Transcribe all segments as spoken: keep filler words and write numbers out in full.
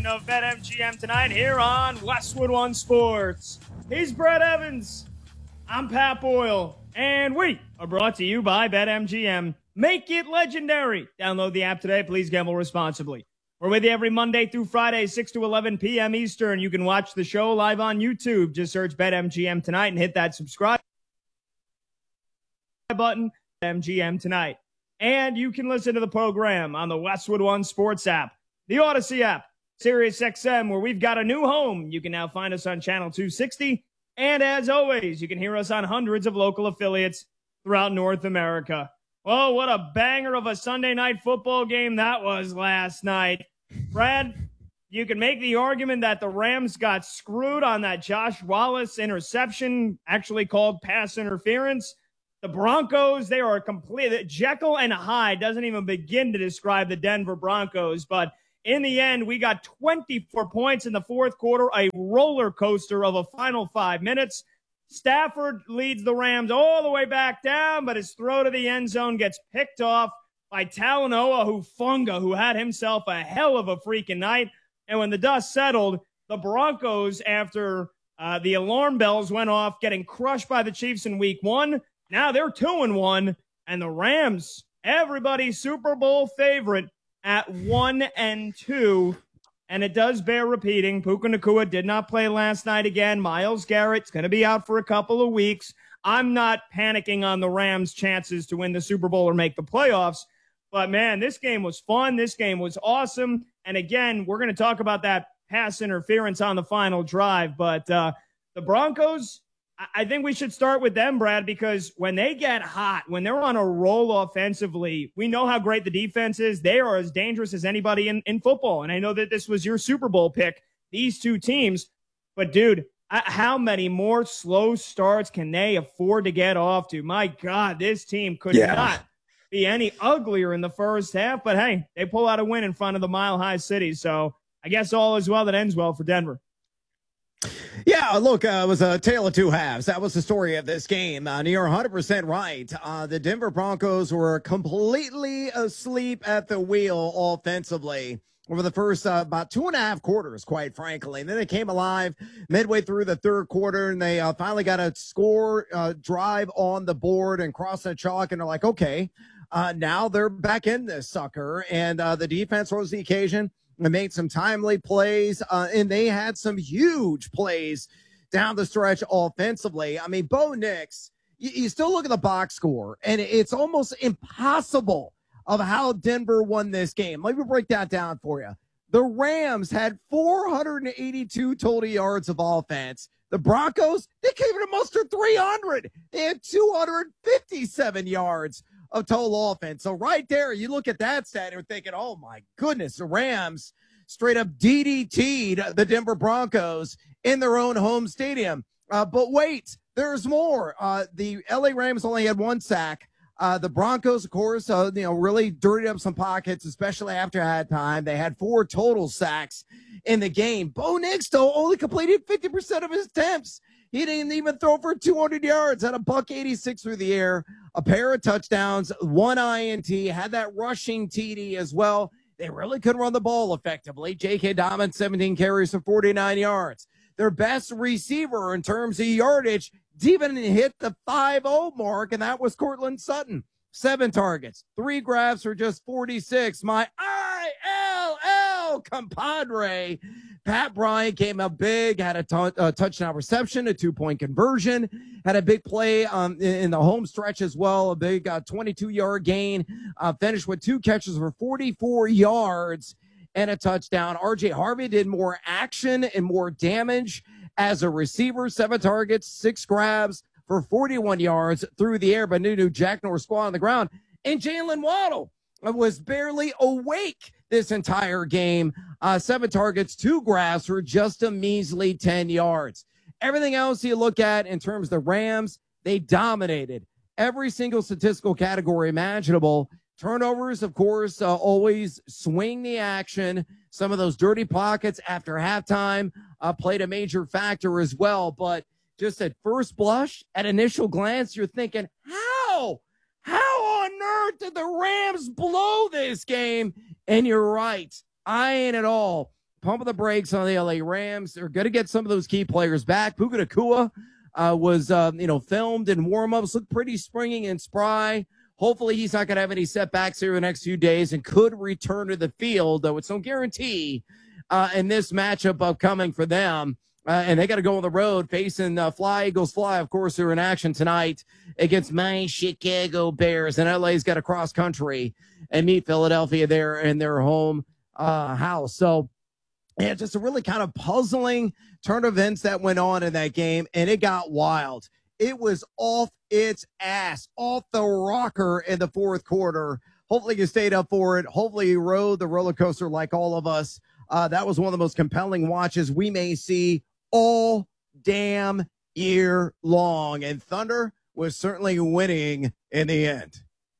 edition of BetMGM tonight here on Westwood One Sports. He's Brett Evans. I'm Pat Boyle. And we are brought to you by BetMGM. Make it legendary. Download the app today. Please gamble responsibly. We're with you every Monday through Friday, six to eleven p.m. Eastern. You can watch the show live on YouTube. Just search BetMGM tonight and hit that subscribe button. BetMGM tonight. And you can listen to the program on the Westwood One Sports app, the Odyssey app, SiriusXM, where we've got a new home. You can now find us on Channel two sixty. And as always, you can hear us on hundreds of local affiliates throughout North America. Oh, what a banger of a Sunday night football game that was last night. Brad, you can make the argument that the Rams got screwed on that Josh Wallace interception, actually called pass interference. The Broncos, they are complete. Jekyll and Hyde doesn't even begin to describe the Denver Broncos, but in the end, we got twenty-four points in the fourth quarter, a roller coaster of a final five minutes. Stafford leads the Rams all the way back down, but his throw to the end zone gets picked off by Talanoa Hufanga, who had himself a hell of a freaking night. And when the dust settled, the Broncos, after uh, the alarm bells went off, getting crushed by the Chiefs in week one, now they're two and one, and the Rams, everybody's Super Bowl favorite, at one and two, and it does bear repeating. Puka Nacua did not play last night again. Myles Garrett's going to be out for a couple of weeks. I'm not panicking on the Rams' chances to win the Super Bowl or make the playoffs, but man, this game was fun. This game was awesome, and again, we're going to talk about that pass interference on the final drive, but uh, the Broncos, I think we should start with them, Brad, because when they get hot, when they're on a roll offensively, we know how great the defense is. They are as dangerous as anybody in, in football. And I know that this was your Super Bowl pick, these two teams. But, dude, how many more slow starts can they afford to get off to? My God, this team could yeah. not be any uglier in the first half. But, hey, they pull out a win in front of the Mile High City. So I guess all is well that ends well for Denver. Yeah, look, uh, it was a tale of two halves. That was the story of this game. Uh, you're one hundred percent right. Uh, the Denver Broncos were completely asleep at the wheel offensively over the first uh, about two and a half quarters, quite frankly. And then they came alive midway through the third quarter, and they uh, finally got a score uh, drive on the board and crossed the chalk, and they're like, okay, uh, now they're back in this sucker. And uh, the defense rose to the occasion. They made some timely plays, uh, and they had some huge plays down the stretch offensively. I mean, Bo Nix, you, you still look at the box score, and it's almost impossible of how Denver won this game. Let me break that down for you. The Rams had four hundred eighty-two total yards of offense. The Broncos, they came in a muster three hundred. They had two hundred fifty-seven yards of total offense. So right there, you look at that stat and you're thinking, oh my goodness, the Rams straight up D D T'd the Denver Broncos in their own home stadium. Uh, but wait, there's more. Uh, the L A Rams only had one sack. Uh, the Broncos, of course, uh, you know, really dirtied up some pockets, especially after halftime. They had four total sacks in the game. Bo Nix, though, only completed fifty percent of his attempts. He didn't even throw for two hundred yards, had a buck eighty-six through the air, a pair of touchdowns, one I N T, had that rushing T D as well. They really couldn't run the ball effectively. J K. Dobbins, seventeen carries for forty-nine yards. Their best receiver in terms of yardage didn't even hit the five oh mark, and that was Cortland Sutton. Seven targets, three grabs for just forty-six. My I L L compadre, Pat Bryant, came up big, had a, t- a touchdown reception, a two-point conversion, had a big play um, in, in the home stretch as well, a big uh, twenty-two-yard gain, uh, finished with two catches for forty-four yards and a touchdown. R J Harvey did more action and more damage as a receiver, seven targets, six grabs for forty-one yards through the air, but Nunu Jack Norris squad on the ground. And Jalen Waddle was barely awake this entire game. Uh, seven targets, two grabs for just a measly ten yards. Everything else you look at in terms of the Rams, they dominated every single statistical category imaginable. Turnovers, of course, uh, always swing the action. Some of those dirty pockets after halftime uh, played a major factor as well. But just at first blush, at initial glance, you're thinking, how? How on earth did the Rams blow this game? And you're right. I ain't at all pumping the brakes on the L A Rams. They're going to get some of those key players back. Puka Nacua uh, was, uh, you know, filmed in warm-ups, looked pretty springy and spry. Hopefully he's not going to have any setbacks here in the next few days and could return to the field, though it's no guarantee uh, in this matchup upcoming for them. Uh, and they got to go on the road facing uh, Fly Eagles Fly, of course, who are in action tonight against my Chicago Bears. And L A's got to cross country and meet Philadelphia there in their home uh, house. So, yeah, just a really kind of puzzling turn of events that went on in that game, and it got wild. It was off its ass, off the rocker in the fourth quarter. Hopefully you stayed up for it. Hopefully you rode the roller coaster like all of us. Uh, that was one of the most compelling watches we may see all damn year long. And Thunder was certainly winning in the end.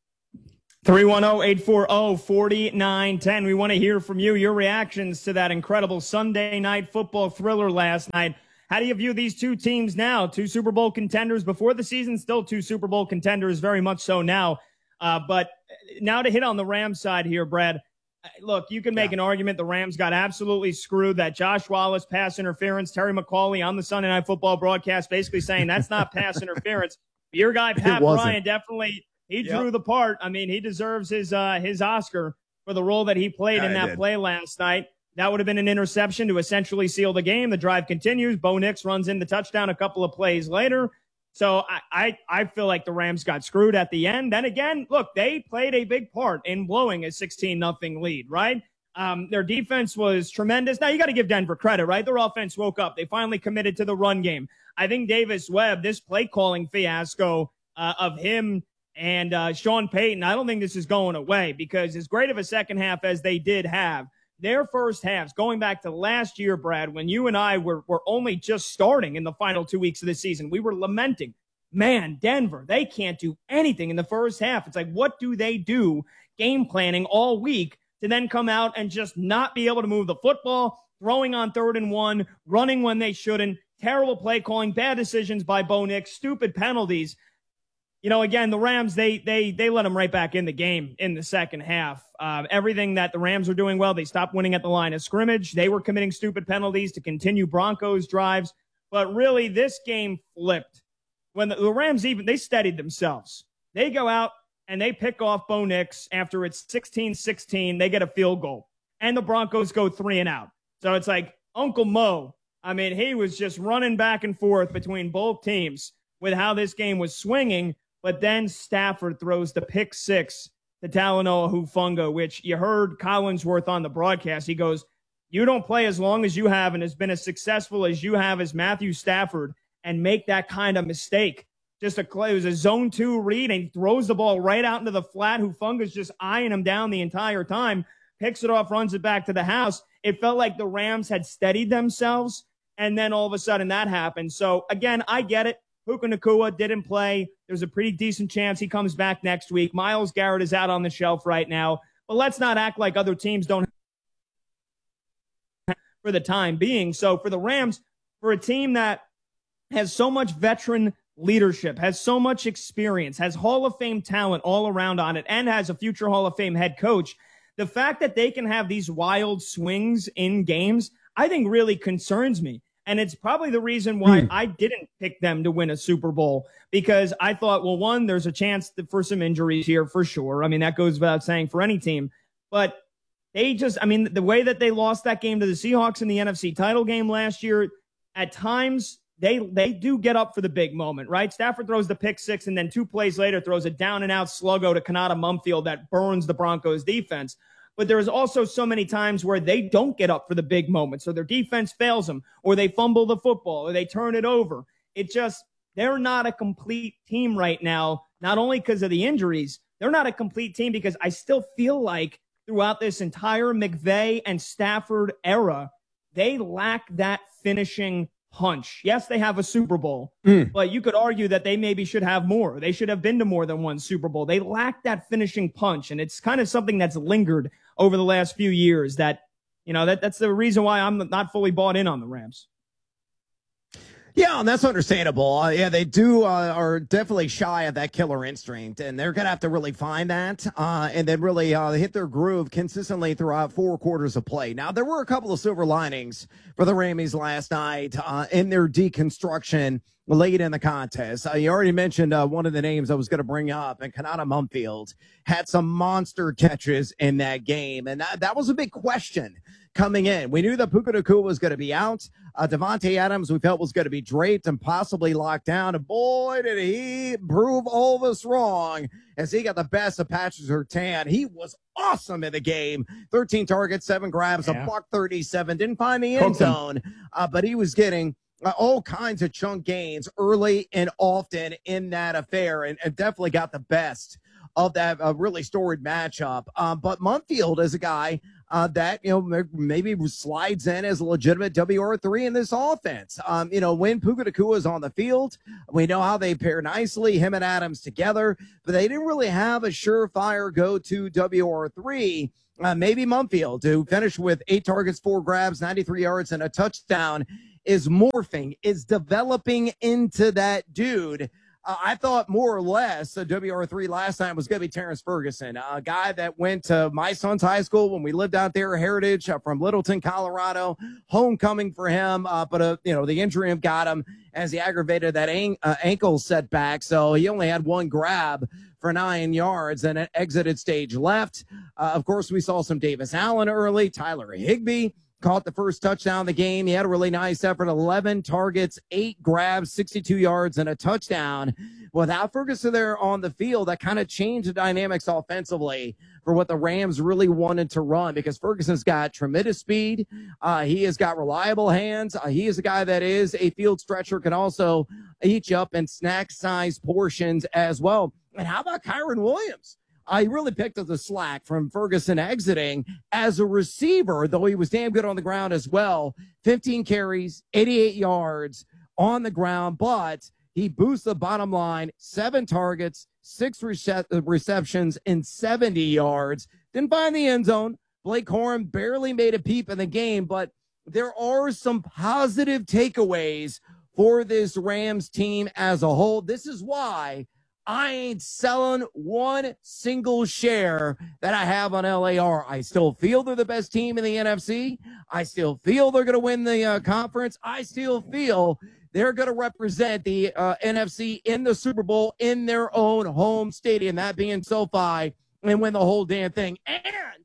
three one zero, eight four zero, four nine one zero. We want to hear from you, your reactions to that incredible Sunday night football thriller last night. How do you view these two teams now? Two Super Bowl contenders before the season, still two Super Bowl contenders, very much so now. Uh, but now to hit on the Rams side here, Brad. Look, you can make yeah. an argument the Rams got absolutely screwed. That Josh Wallace pass interference, Terry McAuley on the Sunday Night Football broadcast basically saying that's not pass interference. Your guy, Pat Bryant, definitely, he yep. drew the part. I mean, he deserves his uh, his Oscar for the role that he played yeah, in that play last night. That would have been an interception to essentially seal the game. The drive continues. Bo Nix runs in the touchdown a couple of plays later. So I, I, I feel like the Rams got screwed at the end. Then again, look, they played a big part in blowing a sixteen nothing lead, right? Um, their defense was tremendous. Now, you got to give Denver credit, right? Their offense woke up. They finally committed to the run game. I think Davis Webb, this play calling fiasco uh, of him and uh, Sean Payton, I don't think this is going away because as great of a second half as they did have, their first halves, going back to last year, Brad, when you and I were, were only just starting in the final two weeks of the season, we were lamenting, man, Denver, they can't do anything in the first half. It's like, what do they do game planning all week to then come out and just not be able to move the football, throwing on third and one, running when they shouldn't, terrible play calling, bad decisions by Bo Nix, stupid penalties. You know, again, the Rams, they they they let them right back in the game in the second half. Uh, everything that the Rams were doing well, they stopped winning at the line of scrimmage. They were committing stupid penalties to continue Broncos drives. But really, this game flipped. When the, the Rams even, they steadied themselves. They go out and they pick off Bo Nix after it's sixteen sixteen. They get a field goal. And the Broncos go three and out. So it's like Uncle Mo. I mean, he was just running back and forth between both teams with how this game was swinging. But then Stafford throws the pick six to Talanoa Hufanga, which you heard Collinsworth on the broadcast. He goes, you don't play as long as you have and has been as successful as you have as Matthew Stafford and make that kind of mistake. Just a, it was a zone two read, and he throws the ball right out into the flat. Hufanga's just eyeing him down the entire time, picks it off, runs it back to the house. It felt like the Rams had steadied themselves, and then all of a sudden that happened. So, again, I get it. Puka Nacua didn't play. There's a pretty decent chance he comes back next week. Myles Garrett is out on the shelf right now. But let's not act like other teams don't for the time being. So for the Rams, for a team that has so much veteran leadership, has so much experience, has Hall of Fame talent all around on it, and has a future Hall of Fame head coach, the fact that they can have these wild swings in games, I think really concerns me. And it's probably the reason why hmm. I didn't pick them to win a Super Bowl, because I thought, well, one, there's a chance for some injuries here for sure. I mean, that goes without saying for any team. But they just, I mean, the way that they lost that game to the Seahawks in the N F C title game last year, at times they they do get up for the big moment, right? Stafford throws the pick six, and then two plays later throws a down-and-out sluggo to Kanata Mumfield that burns the Broncos' defense. But there's also so many times where they don't get up for the big moments, so their defense fails them, or they fumble the football, or they turn it over. It just, they're not a complete team right now, not only because of the injuries, they're not a complete team because I still feel like throughout this entire McVay and Stafford era, they lack that finishing punch. Yes, they have a Super Bowl, mm. but you could argue that they maybe should have more. They should have been to more than one Super Bowl. They lack that finishing punch, and it's kind of something that's lingered over the last few years that, you know, that that's the reason why I'm not fully bought in on the Rams. Yeah, and that's understandable. Uh, yeah, they do uh, are definitely shy of that killer instinct, and they're going to have to really find that uh, and then really uh, hit their groove consistently throughout four quarters of play. Now, there were a couple of silver linings for the Rammies last night uh, in their deconstruction late in the contest. Uh, you already mentioned uh, one of the names I was going to bring up, and Kanata Mumfield had some monster catches in that game, and that, that was a big question coming in. We knew that Puka Nacua was going to be out. Uh, Devontae Adams, we felt, was going to be draped and possibly locked down. And boy, did he prove all of us wrong as he got the best of Patrick Surtain. He was awesome in the game. thirteen targets, seven grabs, yeah. a buck thirty-seven. Didn't find the end zone, uh, but he was getting uh, all kinds of chunk gains early and often in that affair, and, and definitely got the best of that uh, really storied matchup. Um, but Mumfield is a guy uh, that, you know, maybe slides in as a legitimate W R three in this offense. Um, you know, when Puka Nacua is on the field, we know how they pair nicely, him and Adams together, but they didn't really have a surefire go-to W R three. Uh, maybe Mumfield, who finished with eight targets, four grabs, ninety-three yards, and a touchdown, is morphing, is developing into that dude. Uh, I thought more or less a W R three last time was going to be Terrence Ferguson, a guy that went to my son's high school when we lived out there, Heritage, uh, from Littleton, Colorado. Homecoming for him, uh, but uh, you know the injury got him as he aggravated that an- uh, ankle setback. So he only had one grab for nine yards and it exited stage left. Uh, of course, we saw some Davis Allen early, Tyler Higbee caught the first touchdown of the game. He had a really nice effort, eleven targets, eight grabs, sixty-two yards, and a touchdown. Without Ferguson there on the field, that kind of changed the dynamics offensively for what the Rams really wanted to run, because Ferguson's got tremendous speed. Uh, he has got reliable hands. Uh, he is a guy that is a field stretcher, can also eat you up in snack-sized portions as well. And how about Kyron Williams? I really picked up the slack from Ferguson exiting as a receiver, though he was damn good on the ground as well. fifteen carries, eighty-eight yards on the ground, but he boosts the bottom line, seven targets, six rece- receptions, and seventy yards. Didn't find the end zone. Blake Corum barely made a peep in the game, but there are some positive takeaways for this Rams team as a whole. This is why I ain't selling one single share that I have on L A R. I still feel they're the best team in the N F C. I still feel they're going to win the uh, conference. I still feel they're going to represent the uh, N F C in the Super Bowl in their own home stadium, that being SoFi, and win the whole damn thing. And,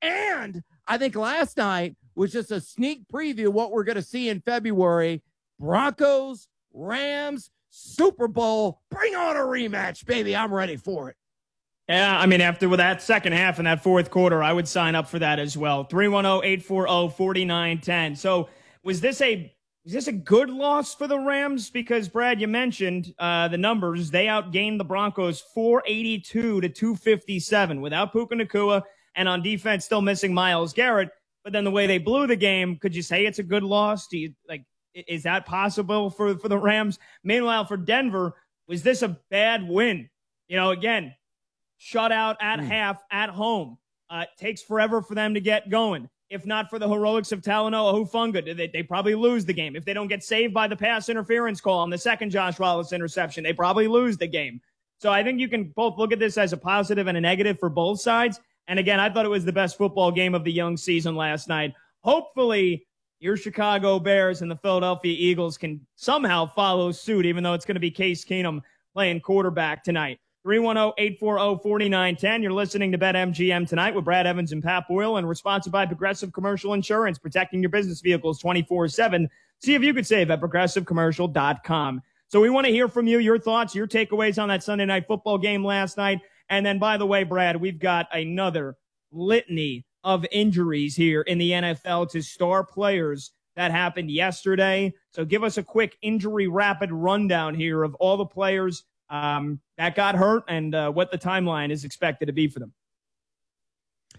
and I think last night was just a sneak preview of what we're going to see in February. Broncos, Rams, Super Bowl, bring on a rematch, baby. I'm ready for it. Yeah, I mean, after with that second half and that fourth quarter, I would sign up for that as well. three one zero, eight four zero, four nine one zero. So was this a was this a good loss for the Rams? Because, Brad, you mentioned uh, the numbers. They outgained the Broncos four eighty-two to two fifty-seven without Puka Nacua, and on defense still missing Myles Garrett. But then the way they blew the game, could you say it's a good loss? Do you like? Is that possible for, for the Rams? Meanwhile, for Denver, was this a bad win? You know, again, shutout at mm. half at home. Uh, it takes forever for them to get going. If not for the heroics of Talanoa Hufanga, they, they probably lose the game. If they don't get saved by the pass interference call on the second Josh Wallace interception, they probably lose the game. So I think you can both look at this as a positive and a negative for both sides. And again, I thought it was the best football game of the young season last night. Hopefully, your Chicago Bears and the Philadelphia Eagles can somehow follow suit, even though it's going to be Case Keenum playing quarterback tonight. three one zero, eight four zero, four nine one zero. You're listening to BetMGM tonight with Brad Evans and Pat Boyle, and we're sponsored by Progressive Commercial Insurance, protecting your business vehicles twenty-four seven. See if you could save at progressive commercial dot com. So we want to hear from you, your thoughts, your takeaways on that Sunday night football game last night. And then, by the way, Brad, we've got another litany of injuries here in the N F L to star players that happened yesterday. So give us a quick injury rapid rundown here of all the players um, that got hurt and uh, what the timeline is expected to be for them.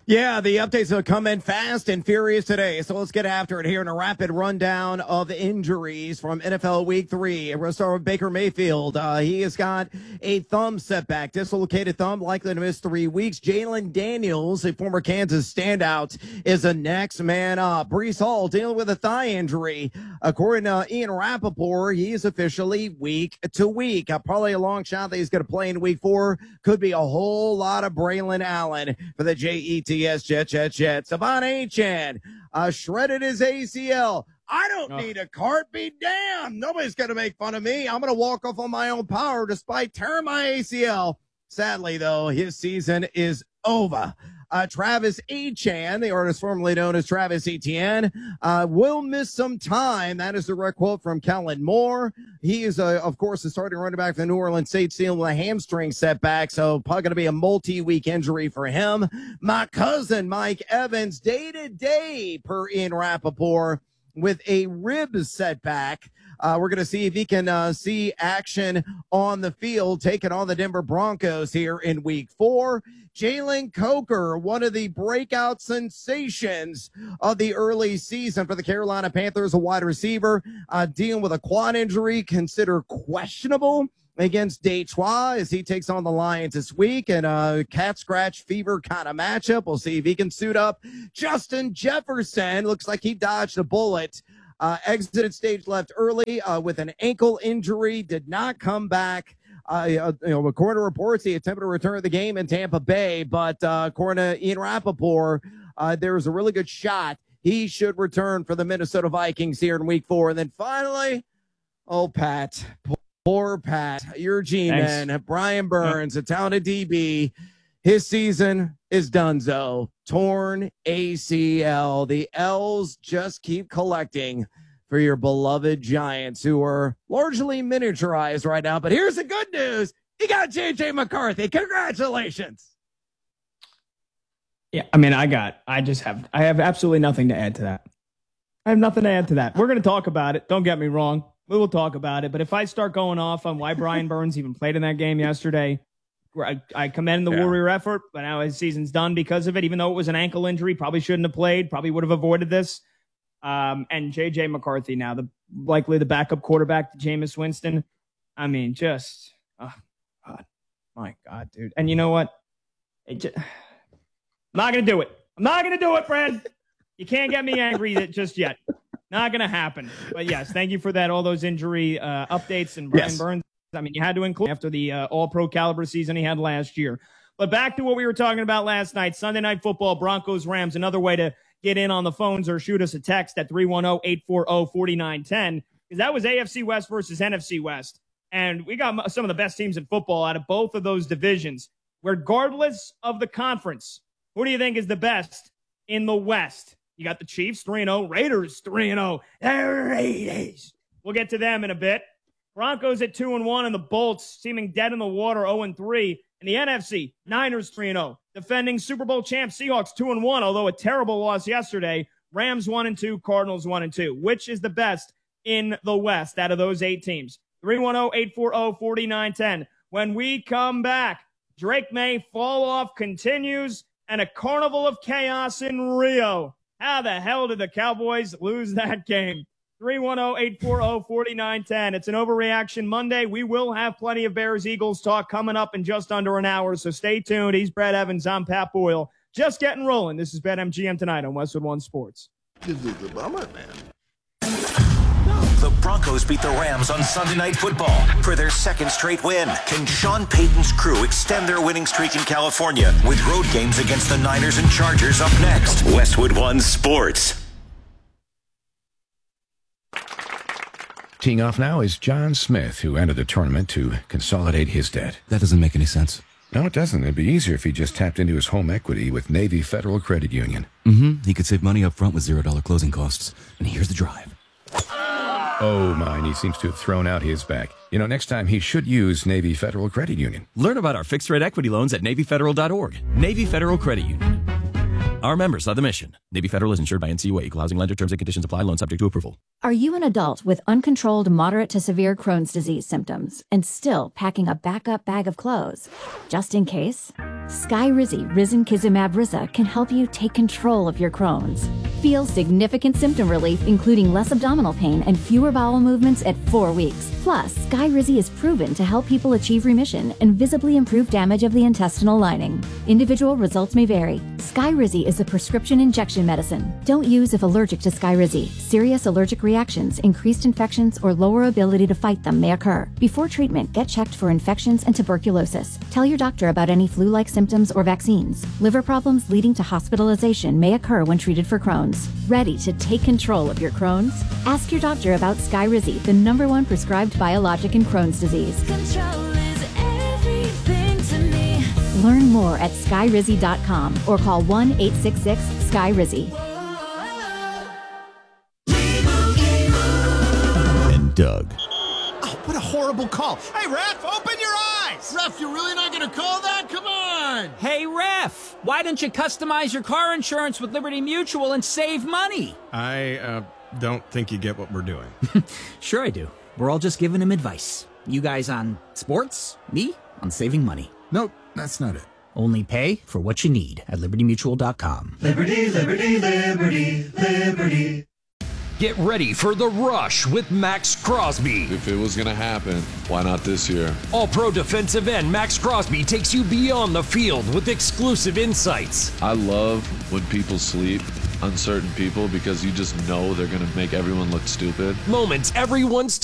Yeah, the updates will come in fast and furious today. So let's get after it here in a rapid rundown of injuries from N F L Week three. We'll start with Baker Mayfield. Uh, he has got a thumb setback, dislocated thumb, likely to miss three weeks. Jalen Daniels, a former Kansas standout, is the next man up. Breece Hall dealing with a thigh injury. According to Ian Rappaport, he is officially week to week. Uh, probably a long shot that he's going to play in week four. Could be a whole lot of Braylon Allen for the J E T. Yes, Jet, Jet, Jet. Savon Achan uh, shredded his A C L. I don't oh. need a cart. Be damned. Nobody's going to make fun of me. I'm going to walk off on my own power despite tearing my A C L. Sadly, though, his season is over. Uh, Travis Achan, the artist formerly known as Travis Etienne, uh, will miss some time. That is the direct quote from Kellen Moore. He is, uh, of course, the starting running back for the New Orleans Saints, dealing with a hamstring setback, so probably going to be a multi-week injury for him. My cousin, Mike Evans, day-to-day, per Ian Rappaport, with a rib setback. Uh, we're going to see if he can uh, see action on the field, taking on the Denver Broncos here in week four. Jalen Coker, one of the breakout sensations of the early season for the Carolina Panthers, a wide receiver, uh, dealing with a quad injury, considered questionable against Detroit as he takes on the Lions this week, and a cat scratch fever kind of matchup. We'll see if he can suit up. Justin Jefferson looks like he dodged a bullet. Uh, exited stage left early uh, with an ankle injury, did not come back. Uh, you know, according to reports, he attempted to return to the game in Tampa Bay, but uh, according to Ian Rappaport, uh, there was a really good shot he should return for the Minnesota Vikings here in week four. And then finally, oh, Pat, poor Pat, your G-man, Brian Burns, a talented D B. His season is donezo. Torn A C L. The L's just keep collecting for your beloved Giants, who are largely miniaturized right now. But here's the good news. You got J J McCarthy. Congratulations. Yeah, I mean, I got, I just have, I have absolutely nothing to add to that. I have nothing to add to that. We're going to talk about it. Don't get me wrong. We will talk about it. But if I start going off on why Brian Burns even played in that game yesterday, I, I commend the yeah. Warrior effort, but now his season's done because of it. Even though it was an ankle injury, probably shouldn't have played, probably would have avoided this. Um, and J J McCarthy now, the likely the backup quarterback to Jameis Winston. I mean, just, oh, God, my God, dude. And you know what? It just, I'm not going to do it. I'm not going to do it, Fred. You can't get me angry just yet. Not going to happen. But yes, thank you for that. All those injury uh, updates and Brian yes. Burns. I mean, you had to include after the uh, all-pro caliber season he had last year. But back to what we were talking about last night, Sunday Night Football, Broncos, Rams. Another way to get in on the phones or shoot us a text at three one zero, eight four zero, four nine one zero, because that was A F C West versus N F C West. And we got some of the best teams in football out of both of those divisions. Regardless of the conference, who do you think is the best in the West? You got the Chiefs, three and oh, Raiders, three and oh. The Raiders. We'll get to them in a bit. Broncos at two and one, and the Bolts seeming dead in the water, oh and three. In the N F C, Niners three and oh. Defending Super Bowl champs, Seahawks two and one, although a terrible loss yesterday. Rams one and two, Cardinals one and two. Which is the best in the West out of those eight teams? three one zero, eight four zero, four nine one zero. When we come back, Drake May fall off continues and a carnival of chaos in Rio. How the hell did the Cowboys lose that game? three one zero, eight four zero, four nine one zero. It's an Overreaction Monday. We will have plenty of Bears-Eagles talk coming up in just under an hour, so stay tuned. He's Brad Evans. I'm Pat Boyle. Just getting rolling. This is BetMGM Tonight on Westwood One Sports. This is the bummer, man. The Broncos beat the Rams on Sunday Night Football for their second straight win. Can Sean Payton's crew extend their winning streak in California with road games against the Niners and Chargers up next? Westwood One Sports. Teeing off now is John Smith, who entered the tournament to consolidate his debt. That doesn't make any sense. No, it doesn't. It'd be easier if he just tapped into his home equity with Navy Federal Credit Union. Mm-hmm. He could save money up front with zero dollar closing costs. And here's the drive. Oh, my, and he seems to have thrown out his back. You know, next time he should use Navy Federal Credit Union. Learn about our fixed-rate equity loans at Navy Federal dot org. Navy Federal Credit Union. are members of the mission. Navy Federal is insured by N C U A. Equal housing lender. Terms and conditions apply. Loan subject to approval. Are you an adult with uncontrolled moderate to severe Crohn's disease symptoms and still packing a backup bag of clothes? Just in case? Skyrizi Risankizumab Riza can help you take control of your Crohn's. Feel significant symptom relief, including less abdominal pain and fewer bowel movements at four weeks. Plus, Skyrizi is proven to help people achieve remission and visibly improve damage of the intestinal lining. Individual results may vary. Skyrizi is a prescription injection medicine. Don't use if allergic to Skyrizi. Serious allergic reactions, increased infections, or lower ability to fight them may occur. Before treatment, get checked for infections and tuberculosis. Tell your doctor about any flu-like symptoms or vaccines. Liver problems leading to hospitalization may occur when treated for Crohn's. Ready to take control of your Crohn's? Ask your doctor about Skyrizi, the number one prescribed biologic in Crohn's disease. Control is everything to me. Learn more at skyrizi dot com or call one eight six six Sky Rizzy. And Doug. Oh, what a horrible call. Hey, ref, open your eyes. Ref, you're really not going to call that? Come on. Hey, ref, why don't you customize your car insurance with Liberty Mutual and save money? I uh, don't think you get what we're doing. Sure I do. We're all just giving him advice. You guys on sports, me on saving money. Nope, that's not it. Only pay for what you need at liberty mutual dot com. Liberty, liberty, liberty, liberty. Get ready for the rush with Max Crosby. If it was going to happen, why not this year? All-pro defensive end Max Crosby takes you beyond the field with exclusive insights. I love when people sleep on certain people because you just know they're going to make everyone look stupid. Moments everyone's